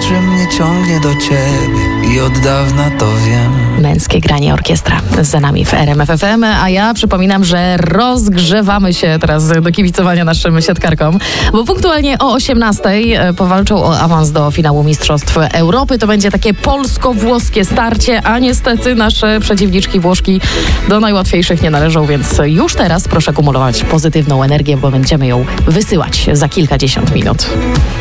że mnie ciągnie do ciebie i od dawna to wiem. Męskie granie orkiestra za nami w RMF FM, a ja przypominam, że rozgrzewamy się teraz do kibicowania naszym siatkarkom, bo punktualnie o 18:00 powalczą o awans do finału Mistrzostw Europy. To będzie takie polsko-włoskie starcie, a niestety nasze przeciwniczki Włoszki do najłatwiejszych nie należą, więc już teraz proszę kumulować pozytywną energię, bo będziemy ją wysyłać za kilkadziesiąt minut.